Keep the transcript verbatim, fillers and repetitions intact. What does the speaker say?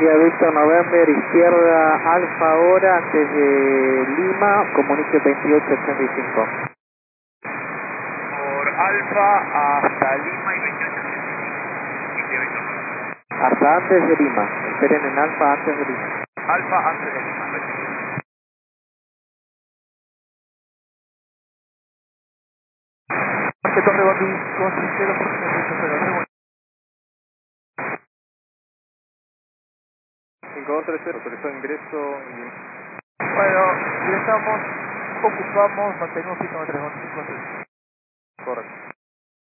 Vía Víctor November, izquierda Alfa ahora, antes de Lima, comunique veintiocho ochenta y cinco. Por Alfa hasta Lima y veintiocho ochenta y cinco. Y Vía Víctor November. Hasta antes de Lima, esperen en Alfa antes de Lima. Alfa antes de Lima, perfecto. Que Torre Bambi con Cero por ciento cinco dos tres cero, autorizó ingreso y... Bueno, ingresamos, ocupamos, mantenemos cinco tres uno cinco. Correcto.